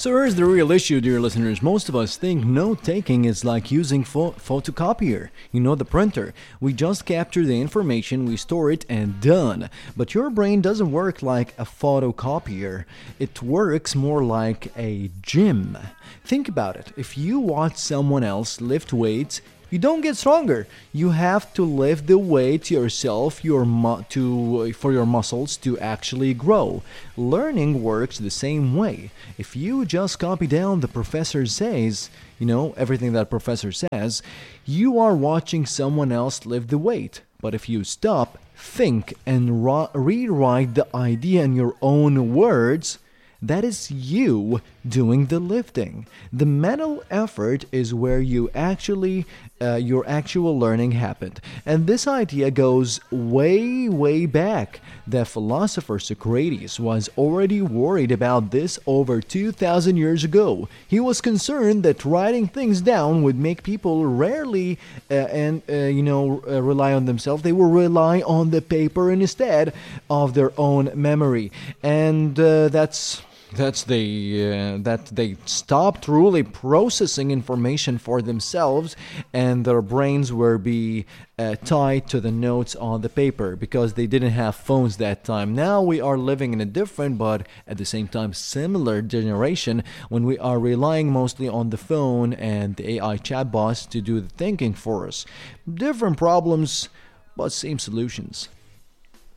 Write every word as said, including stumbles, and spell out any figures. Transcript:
So here's the real issue, dear listeners. Most of us think note-taking is like using pho- photocopier. You know, the printer. We just capture the information, we store it, and done. But your brain doesn't work like a photocopier. It works more like a gym. Think about it. If you watch someone else lift weights, you don't get stronger. You have to lift the weight yourself your mu- to for your muscles to actually grow. Learning works the same way. If you just copy down the professor says, you know, everything that professor says, you are watching someone else lift the weight. But if you stop, think, and ro- rewrite the idea in your own words, that is you doing the lifting. The mental effort is where you actually, uh, your actual learning happened. And this idea goes way, way back. The philosopher Socrates was already worried about this over two thousand years ago. He was concerned that writing things down would make people rarely uh, and uh, you know uh, rely on themselves. They will rely on the paper instead of their own memory, and uh, that's that's the uh, that they stopped really processing information for themselves, and their brains were be uh, tied to the notes on the paper because they didn't have phones that time. Now we are living in a different but at the same time similar generation when we are relying mostly on the phone and the A I chatbots to do the thinking for us. Different problems but same solutions.